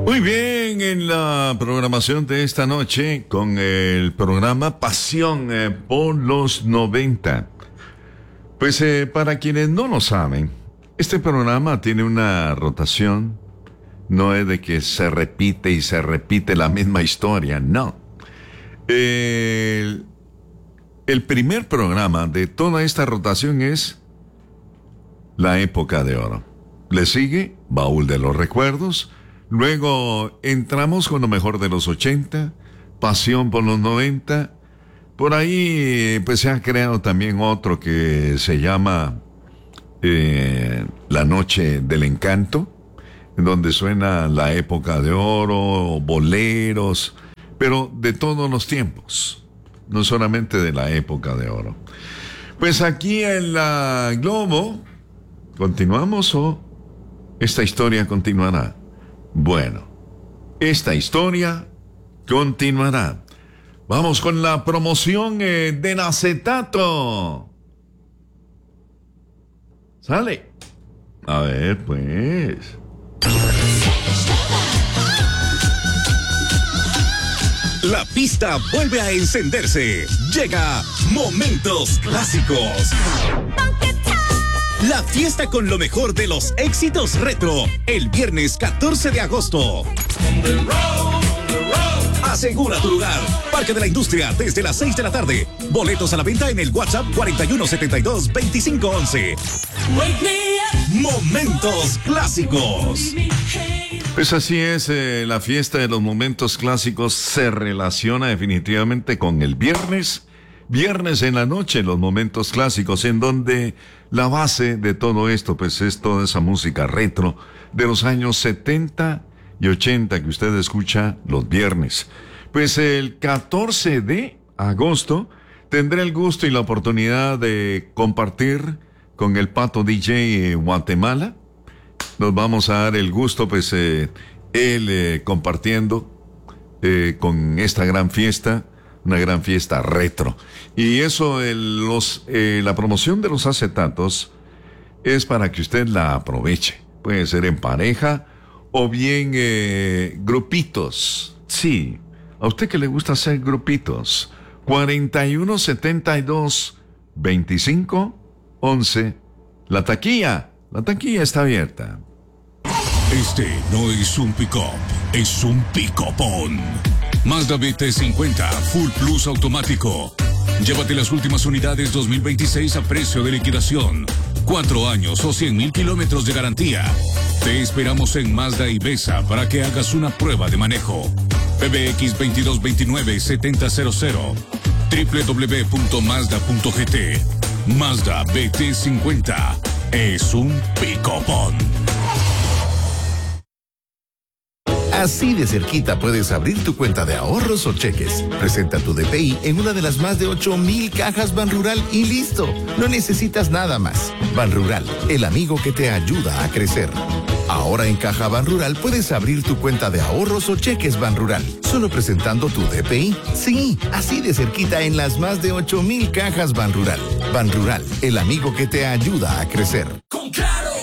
Muy bien, en la programación de esta noche con el programa Pasión por los 90. Pues para quienes no lo saben, este programa tiene una rotación. No es de que se repite y se repite la misma historia, no. El primer programa de toda esta rotación es La Época de Oro. Le sigue Baúl de los Recuerdos. Luego entramos con lo mejor de los 80, Pasión por los 90. Por ahí pues se ha creado también otro que se llama La Noche del Encanto, en donde suena La Época de Oro, boleros, pero de todos los tiempos, no solamente de la Época de Oro. Pues aquí en la Globo, ¿continuamos o esta historia continuará? Bueno, esta historia continuará. Vamos con la promoción del acetato. ¿Sale? A ver, pues. La pista vuelve a encenderse. Llega Momentos Clásicos. La fiesta con lo mejor de los éxitos retro. El viernes 14 de agosto. Asegura tu lugar. Parque de la Industria desde las 6 de la tarde. Boletos a la venta en el WhatsApp 4172-2511. Momentos Clásicos. Pues así es, la fiesta de los momentos clásicos se relaciona definitivamente con el viernes. Viernes en la noche, los momentos clásicos, en donde la base de todo esto, pues es toda esa música retro de los años 70 y 80 que usted escucha los viernes. Pues el 14 de agosto tendré el gusto y la oportunidad de compartir con el Pato DJ Guatemala. Nos vamos a dar el gusto, pues, él compartiendo con esta gran fiesta, una gran fiesta retro. Y eso, la promoción de los acetatos es para que usted la aproveche. Puede ser en pareja o bien grupitos. Sí, a usted que le gusta hacer grupitos. 4172-2511. La taquilla está abierta. Este no es un pick-up, es un pick-upón. Mazda BT50 Full Plus automático. Llévate las últimas unidades 2026 a precio de liquidación. 4 años o 100,000 kilómetros de garantía. Te esperamos en Mazda Ibesa para que hagas una prueba de manejo. PBX 2229-7000. www.mazda.gt. Mazda BT50 es un pick-upón. Así de cerquita puedes abrir tu cuenta de ahorros o cheques. Presenta tu DPI en una de las más de 8,000 cajas Banrural y listo. No necesitas nada más. Banrural, el amigo que te ayuda a crecer. Ahora en Caja Banrural puedes abrir tu cuenta de ahorros o cheques Banrural, solo presentando tu DPI. Sí, así de cerquita en las más de 8,000 cajas Banrural. Banrural, el amigo que te ayuda a crecer.